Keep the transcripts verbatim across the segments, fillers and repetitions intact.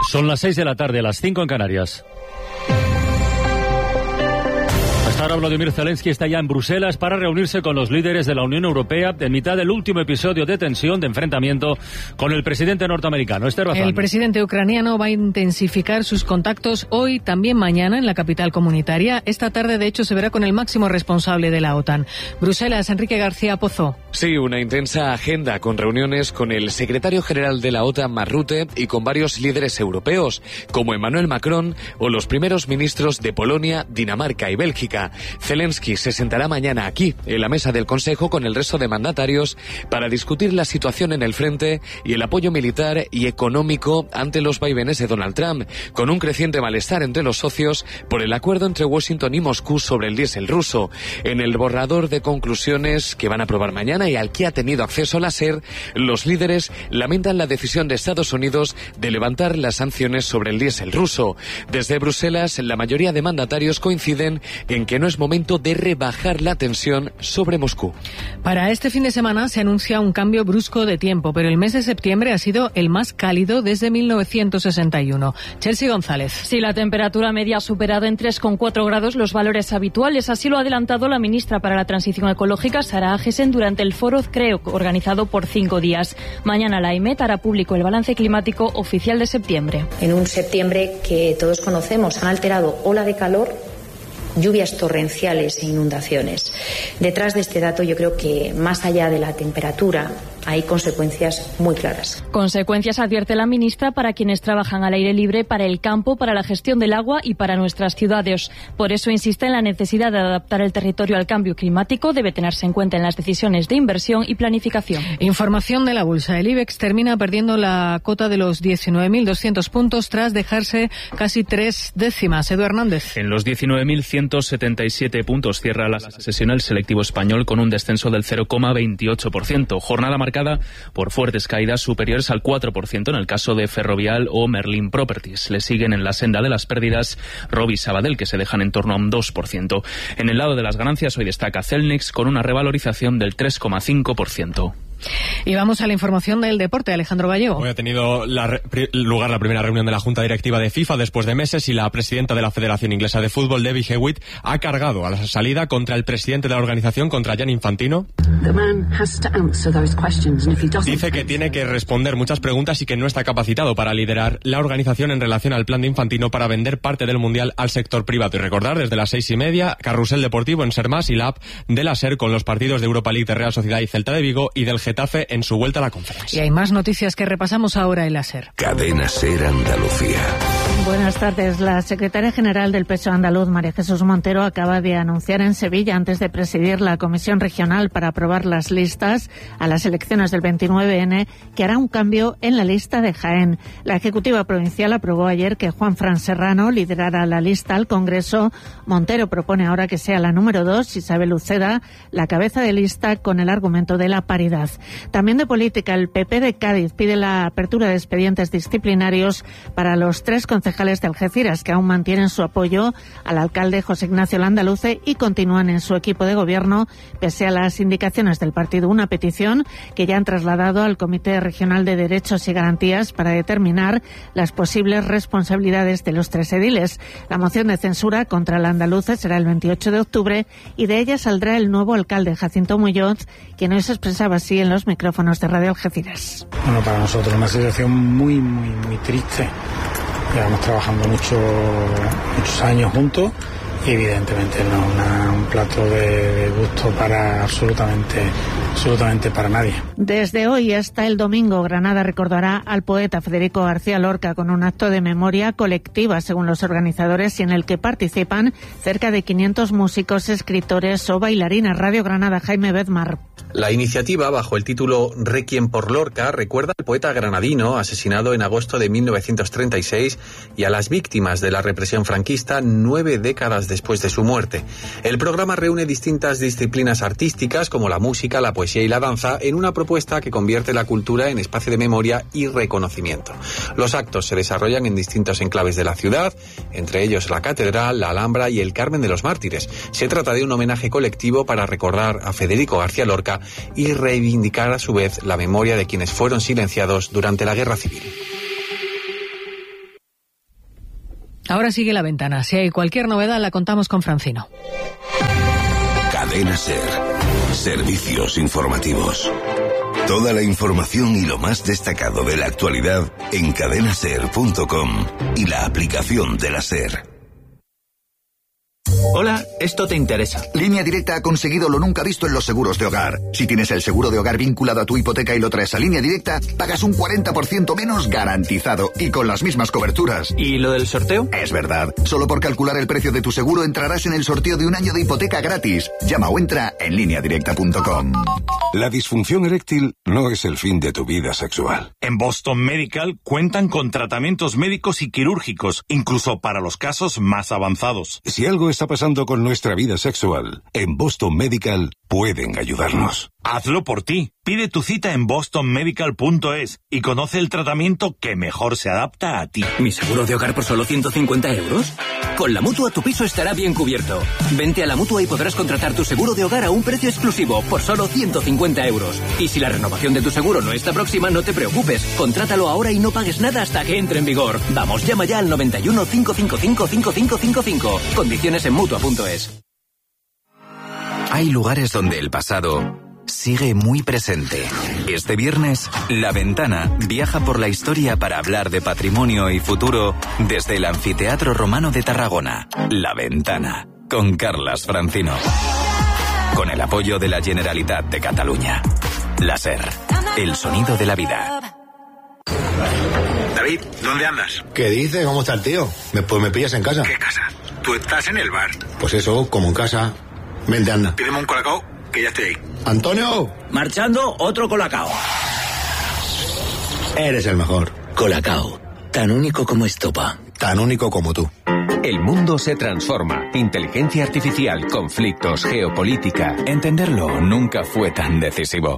Son las seis de la tarde, las cinco en Canarias. Ahora Volodymyr Zelensky está ya en Bruselas para reunirse con los líderes de la Unión Europea en mitad del último episodio de tensión, de enfrentamiento con el presidente norteamericano. Esther Bazán. El presidente ucraniano va a intensificar sus contactos hoy, también mañana, en la capital comunitaria. Esta tarde, de hecho, se verá con el máximo responsable de la OTAN. Bruselas, Enrique García Pozo. Sí, una intensa agenda con reuniones con el secretario general de la OTAN, Mark Rutte, y con varios líderes europeos, como Emmanuel Macron o los primeros ministros de Polonia, Dinamarca y Bélgica. Zelensky se sentará mañana aquí, en la mesa del Consejo, con el resto de mandatarios para discutir la situación en el frente y el apoyo militar y económico ante los vaivenes de Donald Trump, con un creciente malestar entre los socios por el acuerdo entre Washington y Moscú sobre el diésel ruso. En el borrador de conclusiones que van a aprobar mañana y al que ha tenido acceso la SER, los líderes lamentan la decisión de Estados Unidos de levantar las sanciones sobre el diésel ruso. Desde Bruselas, la mayoría de mandatarios coinciden en que no es momento de rebajar la tensión sobre Moscú. Para este fin de semana se anuncia un cambio brusco de tiempo, pero el mes de septiembre ha sido el más cálido desde mil novecientos sesenta y uno. Chelsea González. Sí, la temperatura media ha superado en tres coma cuatro grados los valores habituales. Así lo ha adelantado la ministra para la Transición Ecológica, Sara Agesen, durante el foro C R E O, organizado por cinco días. Mañana la AEMET hará público el balance climático oficial de septiembre. En un septiembre que todos conocemos han alterado ola de calor, lluvias torrenciales e inundaciones. Detrás de este dato, yo creo que más allá de la temperatura hay consecuencias muy claras. Consecuencias, advierte la ministra, para quienes trabajan al aire libre, para el campo, para la gestión del agua y para nuestras ciudades. Por eso insiste en la necesidad de adaptar el territorio al cambio climático. Debe tenerse en cuenta en las decisiones de inversión y planificación. Información de la bolsa. El IBEX termina perdiendo la cota de los diecinueve mil doscientos puntos tras dejarse casi tres décimas. Edu Hernández. En los diecinueve mil ciento setenta y siete puntos cierra la sesión el selectivo español con un descenso del cero coma veintiocho por ciento. Jornada marcada por fuertes caídas superiores al cuatro por ciento en el caso de Ferrovial o Merlin Properties. Le siguen en la senda de las pérdidas Robi y Sabadell, que se dejan en torno a un dos por ciento. En el lado de las ganancias hoy destaca Celnex con una revalorización del tres coma cinco por ciento. Y vamos a la información del deporte. Alejandro Gallego. Hoy ha tenido la re- lugar la primera reunión de la Junta Directiva de FIFA después de meses y la presidenta de la Federación Inglesa de Fútbol, Debbie Hewitt, ha cargado a la salida contra el presidente de la organización, contra Gianni Infantino. Dice que tiene que responder muchas preguntas y que no está capacitado para liderar la organización en relación al plan de Infantino para vender parte del Mundial al sector privado. Y recordar, desde las seis y media, Carrusel Deportivo en Ser Más y la app de la SER con los partidos de Europa League de Real Sociedad y Celta de Vigo y del Getafe en su vuelta a la Conferencia. Y hay más noticias que repasamos ahora en la SER. Cadena SER Andalucía. Buenas tardes. La secretaria general del P S O E andaluz, María Jesús Montero, acaba de anunciar en Sevilla, antes de presidir la Comisión Regional para aprobar las listas a las elecciones del veintinueve ene, que hará un cambio en la lista de Jaén. La Ejecutiva Provincial aprobó ayer que Juan Fran Serrano liderara la lista al Congreso. Montero propone ahora que sea la número dos, Isabel Uceda, la cabeza de lista, con el argumento de la paridad. También de política, el P P de Cádiz pide la apertura de expedientes disciplinarios para los tres concejales de Algeciras que aún mantienen su apoyo al alcalde José Ignacio Landaluce y continúan en su equipo de gobierno pese a las indicaciones del partido. Una petición que ya han trasladado al Comité Regional de Derechos y Garantías para determinar las posibles responsabilidades de los tres ediles. La moción de censura contra Landaluce será el veintiocho de octubre y de ella saldrá el nuevo alcalde, Jacinto Muñoz, quien hoy se expresaba así en los micrófonos de Radio Algeciras. Bueno, para nosotros una situación muy, muy, muy triste. Llevamos trabajando mucho, muchos años juntos y evidentemente no es una, un plato de, de gusto para absolutamente, absolutamente para nadie. Desde hoy hasta el domingo, Granada recordará al poeta Federico García Lorca con un acto de memoria colectiva, según los organizadores, y en el que participan cerca de quinientos músicos, escritores o bailarines. Radio Granada, Jaime Bedmar. La iniciativa, bajo el título Requiem por Lorca, recuerda al poeta granadino asesinado en agosto de mil novecientos treinta y seis y a las víctimas de la represión franquista nueve décadas después de su muerte. El programa reúne distintas disciplinas artísticas como la música, la poesía y la danza en una propuesta que convierte la cultura en espacio de memoria y reconocimiento. Los actos se desarrollan en distintos enclaves de la ciudad, entre ellos la Catedral, la Alhambra y el Carmen de los Mártires. Se trata de un homenaje colectivo para recordar a Federico García Lorca y reivindicar a su vez la memoria de quienes fueron silenciados durante la Guerra Civil. Ahora sigue La Ventana. Si hay cualquier novedad, la contamos con Francino. Cadena SER. Servicios informativos. Toda la información y lo más destacado de la actualidad en cadena ser punto com y la aplicación de la SER. Hola, esto te interesa. Línea Directa ha conseguido lo nunca visto en los seguros de hogar. Si tienes el seguro de hogar vinculado a tu hipoteca y lo traes a Línea Directa, pagas un cuarenta por ciento menos garantizado y con las mismas coberturas. ¿Y lo del sorteo? Es verdad. Solo por calcular el precio de tu seguro entrarás en el sorteo de un año de hipoteca gratis. Llama o entra en línea directa punto com. La disfunción eréctil no es el fin de tu vida sexual. En Boston Medical cuentan con tratamientos médicos y quirúrgicos, incluso para los casos más avanzados. Si algo está pasando con nuestra vida sexual, en Boston Medical pueden ayudarnos. Hazlo por ti. Pide tu cita en boston medical punto es y conoce el tratamiento que mejor se adapta a ti. ¿Mi seguro de hogar por solo ciento cincuenta euros? Con la Mutua tu piso estará bien cubierto. Vente a la Mutua y podrás contratar tu seguro de hogar a un precio exclusivo por solo ciento cincuenta euros. Y si la renovación de tu seguro no está próxima, no te preocupes. Contrátalo ahora y no pagues nada hasta que entre en vigor. Vamos, llama ya al noventa y uno, cinco cinco cinco, cinco cinco cinco cinco. Condiciones en mutua punto es. Hay lugares donde el pasado sigue muy presente. Este viernes, La Ventana viaja por la historia para hablar de patrimonio y futuro desde el Anfiteatro Romano de Tarragona. La Ventana, con Carlas Francino. Con el apoyo de la Generalitat de Cataluña. La SER, el sonido de la vida. David, ¿dónde andas? ¿Qué dices? ¿Cómo está el tío? Me, pues me pillas en casa. ¿Qué casa? Tú estás en el bar. Pues eso, como en casa. Vente, anda. Pídeme un colacao, que ya estoy ahí. ¡Antonio! Marchando, otro colacao. Eres el mejor. Colacao, tan único como estopa. Tan único como tú. El mundo se transforma. Inteligencia artificial, conflictos, geopolítica. Entenderlo nunca fue tan decisivo.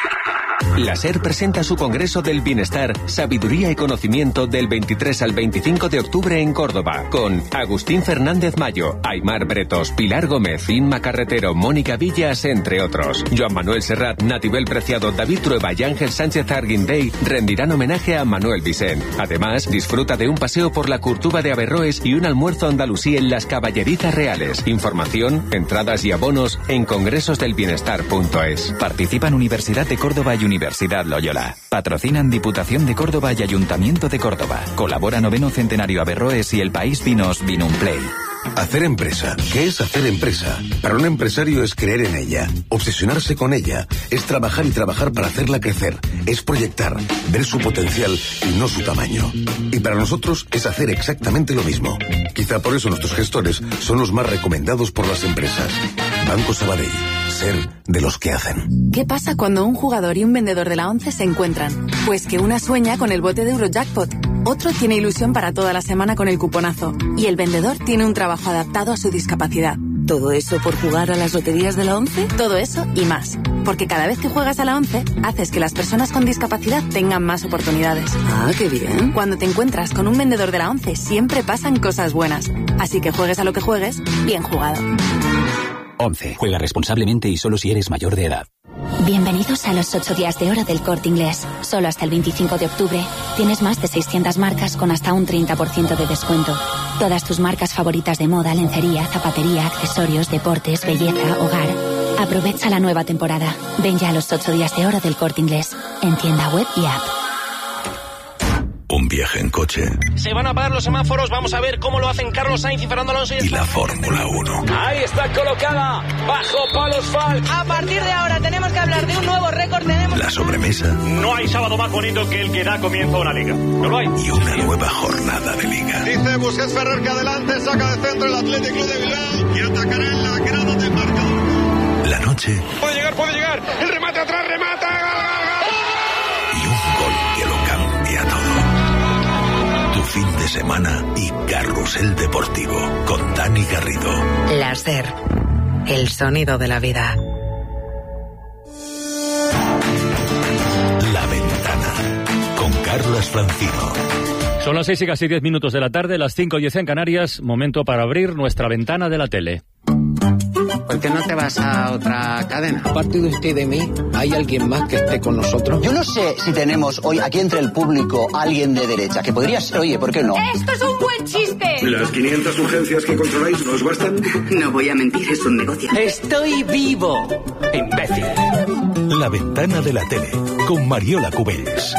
La SER presenta su Congreso del Bienestar, Sabiduría y Conocimiento del veintitrés al veinticinco de octubre en Córdoba, con Agustín Fernández Mayo, Aymar Bretos, Pilar Gómez, Inma Carretero, Mónica Villas, entre otros. Joan Manuel Serrat, Natibel Preciado, David Trueba y Ángel Sánchez Arguindey rendirán homenaje a Manuel Vicent. Además, disfruta de un paseo por la Curtuba de Averroes y un almuerzo andalusí en las Caballerizas Reales. Información, entradas y abonos en congresos del bienestar punto es. Participan Universidad de Córdoba y Universidad Loyola. Patrocinan Diputación de Córdoba y Ayuntamiento de Córdoba. Colabora Noveno Centenario Averroes y El País Vinos Vinumplay. Hacer empresa. ¿Qué es hacer empresa? Para un empresario es creer en ella, obsesionarse con ella, es trabajar y trabajar para hacerla crecer, es proyectar, ver su potencial y no su tamaño. Y para nosotros es hacer exactamente lo mismo. Quizá por eso nuestros gestores son los más recomendados por las empresas. Banco Sabadell. Ser de los que hacen. ¿Qué pasa cuando un jugador y un vendedor de la ONCE se encuentran? Pues que una sueña con el bote de Eurojackpot, otro tiene ilusión para toda la semana con el cuponazo y el vendedor tiene un trabajo adaptado a su discapacidad. ¿Todo eso por jugar a las loterías de la ONCE? Todo eso y más. Porque cada vez que juegas a la ONCE, haces que las personas con discapacidad tengan más oportunidades. Ah, qué bien. Cuando te encuentras con un vendedor de la ONCE, siempre pasan cosas buenas. Así que juegues a lo que juegues, bien jugado. ONCE. Juega responsablemente y solo si eres mayor de edad. Bienvenidos a los ocho días de oro del Corte Inglés. Solo hasta el veinticinco de octubre tienes más de seiscientas marcas con hasta un treinta por ciento de descuento. Todas tus marcas favoritas de moda, lencería, zapatería, accesorios, deportes, belleza, hogar. Aprovecha la nueva temporada. Ven ya a los ocho días de oro del Corte Inglés. En tienda web y app. Un viaje en coche. Se van a apagar los semáforos, vamos a ver cómo lo hacen Carlos Sainz y Fernando Alonso. Y la Fórmula uno. Ahí está colocada, bajo palos Fal. A partir de ahora tenemos que hablar de un nuevo récord. Tenemos... La sobremesa. No hay sábado más bonito que el que da comienzo a una liga. No lo hay. Y una nueva jornada de liga. Dice Busquets Ferrer que adelante, saca de centro el Athletic Club de Bilbao y atacará en la grada de marcador. La noche. Puede llegar, puede llegar. El remate atrás, remata. Y un gol que lo cambia todo. Tu fin de semana y Carrusel Deportivo con Dani Garrido. La SER, el sonido de la vida. La Ventana con Carlas Francino. Son las seis y casi diez minutos de la tarde, las cinco y diez en Canarias. Momento para abrir nuestra ventana de la tele. ¿por qué no te vas a otra cadena? Aparte de usted y de mí, ¿hay alguien más que esté con nosotros? Yo no sé si tenemos hoy aquí entre el público alguien de derecha, que podría ser, oye, ¿por qué no? ¡Esto es un buen chiste! ¿Las quinientas urgencias que controláis nos bastan? No voy a mentir, es un negocio. ¡Estoy vivo! ¡Imbécil! La ventana de la tele, con Mariola Cubells.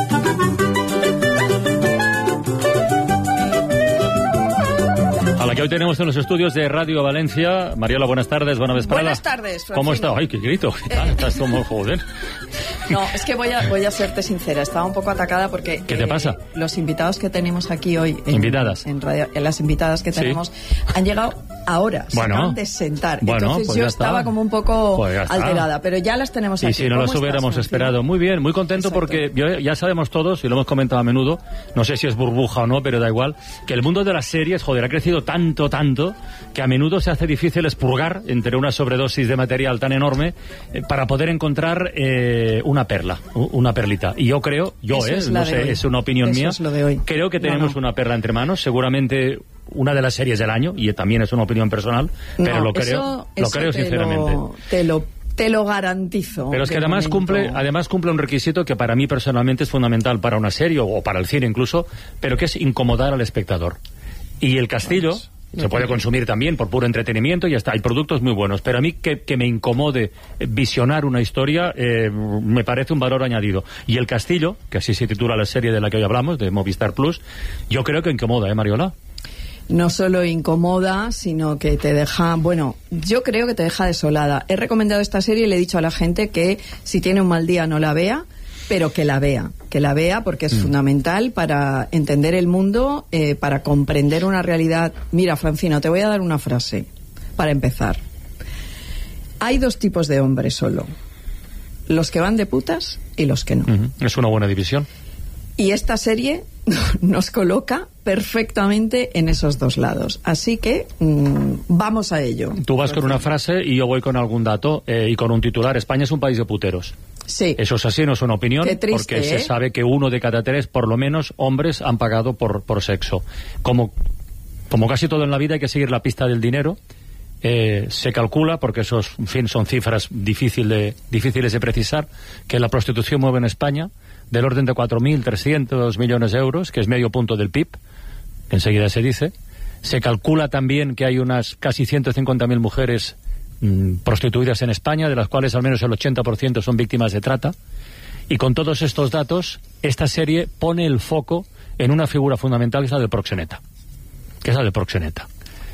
A la que hoy tenemos en los estudios de Radio Valencia. Mariola, buenas tardes, buena vesprada. Buenas tardes, Francino. ¿Cómo está? Ay, qué grito. ¿Qué tal? Estás como joder. No, es que voy a, voy a serte sincera, estaba un poco atacada porque... ¿Qué te eh, pasa? Los invitados que tenemos aquí hoy... En, ¿Invitadas? En, radio, en las invitadas que tenemos ¿Sí? han llegado ahora, se bueno, acaban de sentar. Bueno, Entonces pues yo ya estaba está. como un poco pues alterada, pero ya las tenemos y aquí. Y si no las hubiéramos estás, esperado. Muy bien, muy contento. Exacto. Porque yo, ya sabemos todos, y lo hemos comentado a menudo, no sé si es burbuja o no, pero da igual, que el mundo de las series, joder, ha crecido tanto, tanto, que a menudo se hace difícil expurgar entre una sobredosis de material tan enorme eh, para poder encontrar eh, una perla, una perlita. Y yo creo, yo, Eso eh, es no sé, es una opinión Eso mía, es lo de hoy. Creo que tenemos no, no. una perla entre manos, seguramente una de las series del año, y también es una opinión personal, pero no, lo creo, eso, lo eso creo te sinceramente. Lo, te lo Te lo garantizo. Pero es que además momento. cumple, además cumple un requisito que para mí personalmente es fundamental para una serie o para el cine incluso, pero que es incomodar al espectador. Y El Castillo Vamos. se puede consumir también por puro entretenimiento y ya está. Hay productos muy buenos, pero a mí que, que me incomode visionar una historia eh, me parece un valor añadido. Y El Castillo, que así se titula la serie de la que hoy hablamos, de Movistar Plus, yo creo que incomoda, ¿eh, Mariola? No solo incomoda, sino que te deja, bueno, yo creo que te deja desolada. He recomendado esta serie y le he dicho a la gente que si tiene un mal día no la vea, pero que la vea, que la vea porque es mm. fundamental para entender el mundo, eh, para comprender una realidad. Mira, Francino, te voy a dar una frase para empezar. Hay dos tipos de hombres solo, los que van de putas y los que no. Mm-hmm. Es una buena división. Y esta serie nos coloca perfectamente en esos dos lados. Así que mmm, vamos a ello. Tú vas con una frase y yo voy con algún dato eh, y con un titular. España es un país de puteros. Sí. Eso es así, no es una opinión. Qué triste, porque ¿eh? se sabe que uno de cada tres, por lo menos, hombres han pagado por, por sexo. Como, como casi todo en la vida hay que seguir la pista del dinero. Eh, se calcula, porque esos, en fin, son cifras difícil de, difíciles de precisar, que la prostitución mueve en España del orden de cuatro mil trescientos millones de euros, que es medio punto del P I B, que enseguida se dice. Se calcula también que hay unas casi ciento cincuenta mil mujeres mmm, prostituidas en España, de las cuales al menos el ochenta por ciento son víctimas de trata. Y con todos estos datos, esta serie pone el foco en una figura fundamental, que es la del proxeneta. Que es la del proxeneta.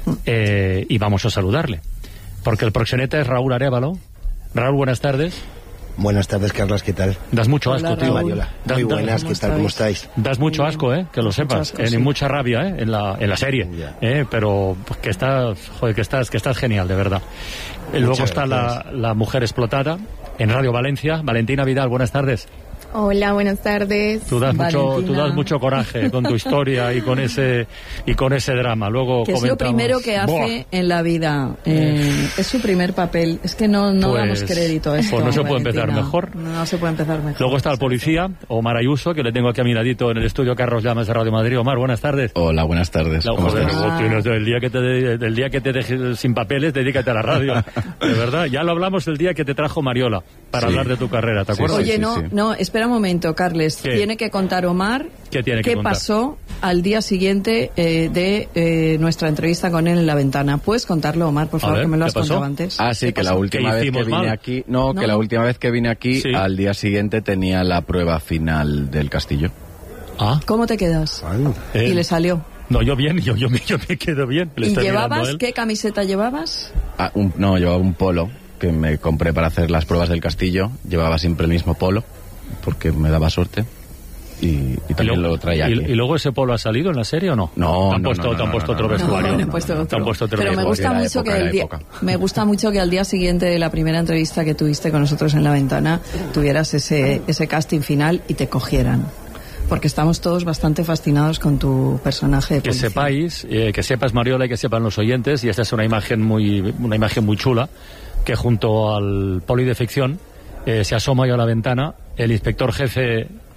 Eh, y vamos a saludarle, porque el proxeneta es Raúl Arévalo. Raúl, buenas tardes. Buenas tardes, Carlos, ¿qué tal? Das mucho asco, Hola, tío. Mariola. Muy buenas, ¿qué tal? ¿Cómo estáis? Das mucho asco, ¿eh? Que lo sepas. Asco, eh, sí. Ni mucha rabia, ¿eh? En la, en la serie. Yeah. ¿eh? Pero pues, que estás, joder, que estás, que estás genial, de verdad. Eh, luego está la, la mujer explotada en Radio Valencia. Valentina Vidal, buenas tardes. Hola, buenas tardes. Tú das mucho, tú das mucho coraje con tu historia y con ese y con ese drama. Luego que es lo primero que hace Buah. en la vida. Eh, es su primer papel. Es que no, no pues, damos crédito a esto. Pues no se puede Valentina. empezar mejor. No, no se puede empezar mejor. Luego está el policía, Omar Ayuso, que le tengo aquí a mi ladito en el estudio Carlos Llamas de Radio Madrid. Omar, buenas tardes. Hola, buenas tardes. La, ¿Cómo joder, estás? El día que te de, el día que te dejes sin papeles, dedícate a la radio. De verdad, ya lo hablamos el día que te trajo Mariola para sí. hablar de tu carrera, ¿te acuerdas? Sí, Oye, sí, no, sí. no, espera un momento, Carles. ¿Qué? Tiene que contar Omar ¿Qué, tiene que qué contar? pasó al día siguiente eh, de eh, nuestra entrevista con él en La Ventana. ¿Puedes contarlo, Omar, por favor, ver, que me lo has ¿qué pasó? contado antes? Ah, sí, que la última vez que vine mal? aquí, no, no, que la última vez que vine aquí, sí. al día siguiente tenía la prueba final del Castillo. Ah. ¿Cómo te quedas? Ay, eh. Y le salió. No, yo bien, yo, yo, me, yo me quedo bien. Le ¿Y estoy llevabas? ¿Qué camiseta llevabas? Ah, un, no, llevaba un polo que me compré para hacer las pruebas del Castillo. Llevaba siempre el mismo polo, porque me daba suerte. Y, y también y luego, lo traía aquí. ¿Y, ¿Y luego ese polo ha salido en la serie o no? No, ¿Te han no, puesto, no, no, te han no, puesto no, otro no, vestuario? No, no, he puesto otro. Te han puesto otro Pero me gusta, mucho que el día, me gusta mucho que al día siguiente de la primera entrevista que tuviste con nosotros en La Ventana tuvieras ese, ese casting final y te cogieran. Porque estamos todos bastante fascinados con tu personaje de que policía. sepáis, eh, que sepas, Mariola, y que sepan los oyentes, y esta es una imagen muy, una imagen muy chula, que junto al poli de ficción eh, se asoma yo a la ventana el inspector jefe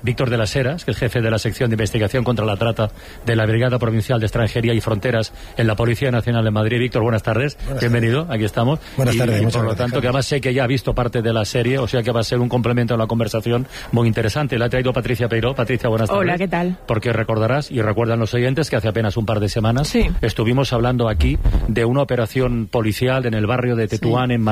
Víctor de las Heras, que es jefe de la sección de investigación contra la trata de la Brigada Provincial de Extranjería y Fronteras en la Policía Nacional de Madrid. Víctor, buenas tardes. Buenas Bienvenido, tardes. aquí estamos. Buenas y, tardes. y Muchas por lo gracias, tanto, que además sé que ya ha visto parte de la serie, o sea que va a ser un complemento a la conversación muy interesante. La ha traído Patricia Peiró. Patricia, buenas tardes. Hola, ¿qué tal? Porque recordarás y recuerdan los oyentes que hace apenas un par de semanas sí. estuvimos hablando aquí de una operación policial en el barrio de Tetuán, sí. en Madrid.